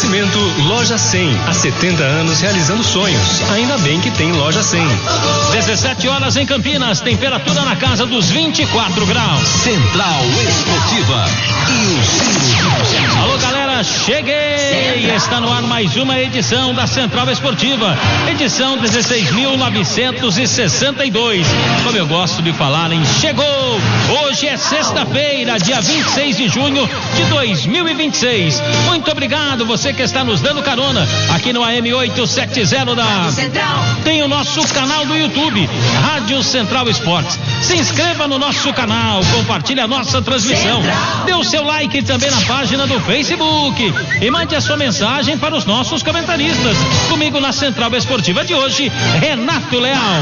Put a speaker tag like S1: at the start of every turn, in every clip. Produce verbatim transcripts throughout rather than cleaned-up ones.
S1: Oferecimento Loja cem. Há setenta anos realizando sonhos. Ainda bem que tem Loja cem.
S2: dezessete horas em Campinas. Temperatura na casa dos vinte e quatro graus.
S3: Central Esportiva. E o Ciro.
S2: Alô, galera. Cheguei. Está no ar mais uma edição da Central Esportiva. Edição dezesseis mil novecentos e sessenta e dois. Como eu gosto de falar em chegou. Hoje é sexta-feira, dia vinte e seis de junho de dois mil e vinte e seis. Muito obrigado você que está nos dando carona aqui no A M oitocentos e setenta da Central. Tem o nosso canal do YouTube, Rádio Central Esportes. Se inscreva no nosso canal, compartilhe a nossa transmissão, Central. Dê o seu like também na página do Facebook e mande a sua mensagem para os nossos comentaristas. Comigo na Central Esportiva de hoje, Renato Leal.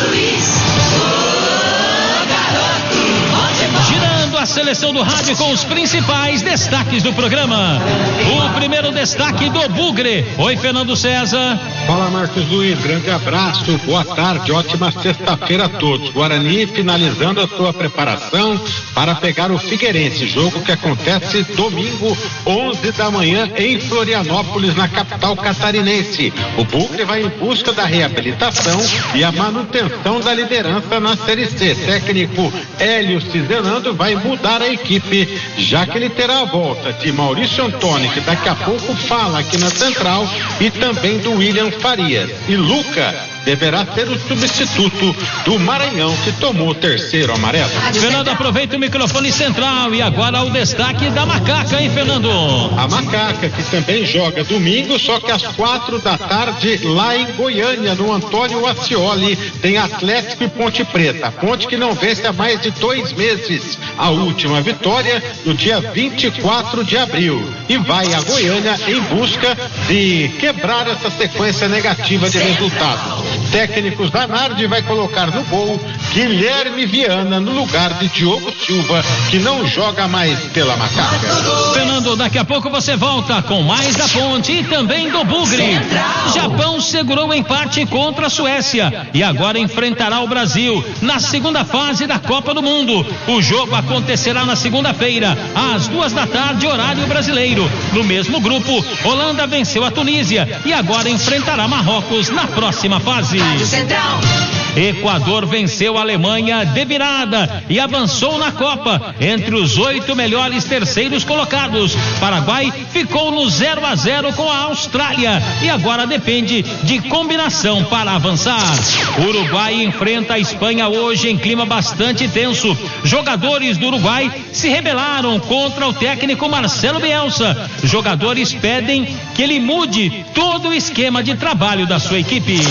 S2: Girando a seleção do rádio com os principais destaques do programa. O primeiro destaque do Bugre. Oi, Fernando César.
S4: Fala, Marcos Luiz, grande abraço, boa tarde, ótima sexta-feira a todos. Guarani finalizando a sua preparação para pegar o Figueirense, jogo que acontece domingo, onze da manhã, em Florianópolis, na capital catarinense. O Bugre vai em busca da reabilitação e a manutenção da liderança na Série C. Técnico Hélio Cizenando vai mudar a equipe, já que ele terá a volta de Maurício Antônio, que daqui a pouco fala aqui na Central, e também do William Farias. E Luca deverá ser o substituto do Maranhão, que tomou o terceiro amarelo.
S2: Fernando, aproveita o microfone central e agora o destaque da Macaca, hein, Fernando?
S4: A Macaca, que também joga domingo, só que às quatro da tarde, lá em Goiânia, no Antônio Ascioli, tem Atlético e Ponte Preta. A Ponte que não vence há mais de dois meses. A última vitória no dia vinte e quatro de abril. E vai a Goiânia em busca de quebrar essa sequência negativa de resultados. Técnicos da Nardi vai colocar no gol Guilherme Viana no lugar de Diogo Silva, que não joga mais pela Macaca.
S2: Fernando, daqui a pouco você volta com mais da Ponte e também do Bugre. Central. Japão segurou o empate contra a Suécia e agora enfrentará o Brasil na segunda fase da Copa do Mundo. O jogo acontecerá na segunda-feira, às duas da tarde, horário brasileiro. No mesmo grupo, Holanda venceu a Tunísia e agora enfrentará Marrocos na próxima fase. Central. Equador venceu a Alemanha de virada e avançou na Copa entre os oito melhores terceiros colocados. Paraguai ficou no zero a zero com a Austrália e agora depende de combinação para avançar. Uruguai enfrenta a Espanha hoje em clima bastante tenso. Jogadores do Uruguai se rebelaram contra o técnico Marcelo Bielsa. Jogadores pedem que ele mude todo o esquema de trabalho da sua equipe.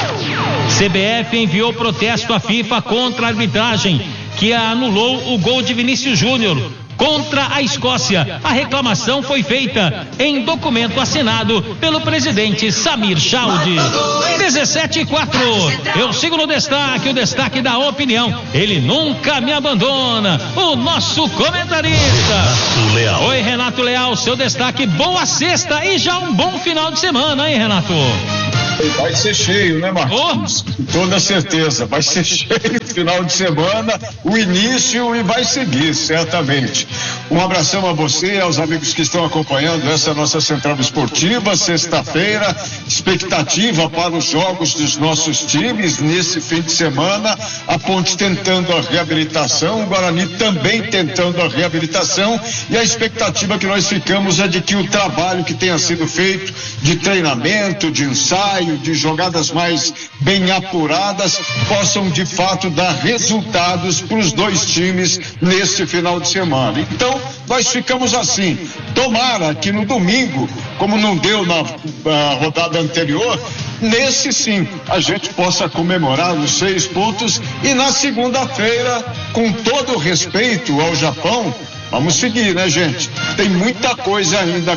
S2: C B F enviou protesto à FIFA contra a arbitragem que anulou o gol de Vinícius Júnior contra a Escócia. A reclamação foi feita em documento assinado pelo presidente Samir Chaudhry. dezessete e quatro. Eu sigo no destaque, o destaque da opinião. Ele nunca me abandona. O nosso comentarista.
S3: Renato Leal.
S2: Oi, Renato Leal, seu destaque. Boa sexta e já um bom final de semana, hein, Renato?
S5: Vai ser cheio, né, Marcos? Com oh. toda certeza, vai ser cheio final de semana, o início, e vai seguir, certamente. Um abração a você, aos amigos que estão acompanhando essa nossa Central Esportiva, sexta-feira, expectativa para os jogos dos nossos times nesse fim de semana, a Ponte tentando a reabilitação, o Guarani também tentando a reabilitação, e a expectativa que nós ficamos é de que o trabalho que tenha sido feito de treinamento, de ensaio, de jogadas mais bem apuradas, possam de fato dar resultados para os dois times nesse final de semana. Então, nós ficamos assim. Tomara que no domingo, como não deu na, na rodada anterior, nesse sim, a gente possa comemorar os seis pontos e na segunda-feira, com todo o respeito ao Japão, vamos seguir, né, gente? Tem muita coisa ainda